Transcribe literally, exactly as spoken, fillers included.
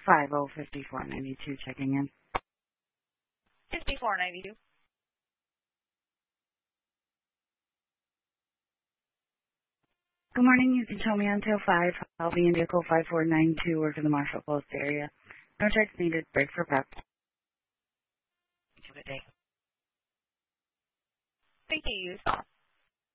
five oh fifty-four ninety-two checking in. fifty-four ninety-two. Good morning. You can show me until five. I'll be in vehicle five four nine two, work in the Marshall Post area. No checks needed. Break for prep. Good day. Thank you, Utah.